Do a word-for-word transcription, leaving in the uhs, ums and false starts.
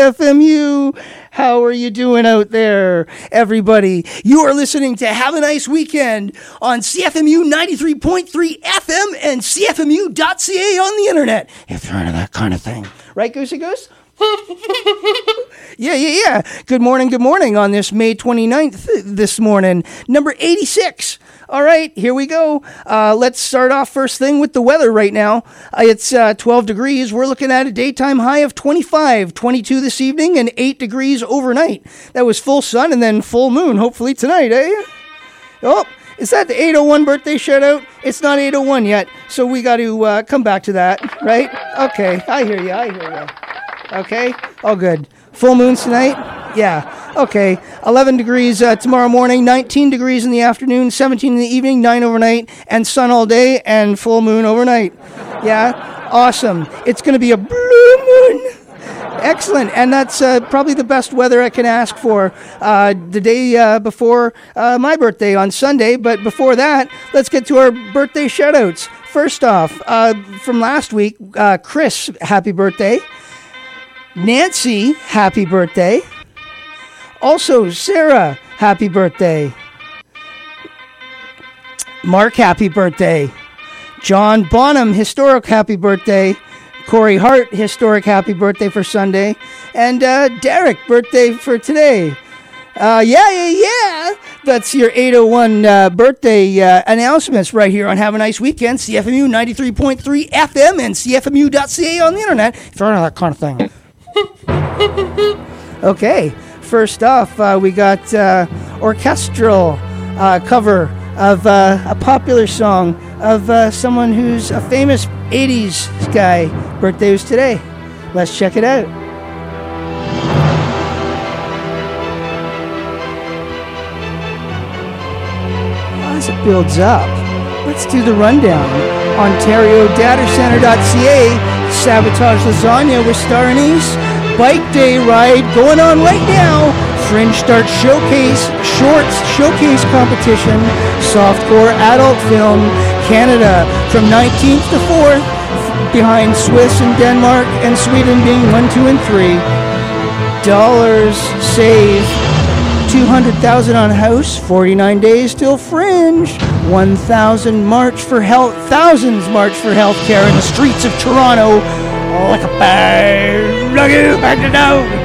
F M U. How are you doing out there, everybody? You are listening to Have a Nice Weekend on C F M U ninety-three point three F M and C F M U dot C A on the internet, if you're into that kind of thing. Right, Goosey Goose? yeah, yeah, yeah. Good morning, good morning on this May twenty-ninth this morning. Number eighty-six. All right, here we go. Uh, let's start off first thing with the weather right now. Uh, it's uh, twelve degrees. We're looking at a daytime high of twenty-five, twenty-two this evening, and eight degrees overnight. That was full sun and then full moon, hopefully tonight, eh? Oh, is that the eight oh one birthday shout-out? It's not eight oh one yet, so we got to uh, come back to that, right? Okay, I hear you, I hear you. Okay, all good. Full moon tonight? Yeah. Okay. eleven degrees uh, tomorrow morning, nineteen degrees in the afternoon, seventeen in the evening, nine overnight, and sun all day, and full moon overnight. Yeah. Awesome. It's going to be a blue moon. Excellent. And that's uh, probably the best weather I can ask for uh, the day uh, before uh, my birthday on Sunday. But before that, let's get to our birthday shout-outs. First off, uh, from last week, uh, Chris, happy birthday. Nancy, happy birthday. Also, Sarah, happy birthday. Mark, happy birthday. John Bonham, historic happy birthday. Corey Hart, historic happy birthday for Sunday. And uh, Derek, birthday for today. Uh, yeah, yeah, yeah. That's your eight oh one uh, birthday uh, announcements right here on Have a Nice Weekend, C F M U ninety-three point three F M and C F M U dot C A on the internet. If you're into that kind of thing. Okay, first off, uh, we got uh, orchestral uh, cover of uh, a popular song of uh, someone who's a famous eighties guy. Birthday was today. Let's check it out. As it builds up, let's do the rundown. Ontario Data Center dot C A, Sabotage Lasagna with Star Anise, Bike Day Ride going on right now, Fringe Start Showcase, Shorts Showcase Competition, Softcore Adult Film, Canada from nineteenth to fourth, behind Swiss and Denmark and Sweden being one, two, and three. Dollars save. two hundred thousand on House, forty-nine days till Fringe, one thousand march for health, thousands march for healthcare in the streets of Toronto, like a bear, look you back to down.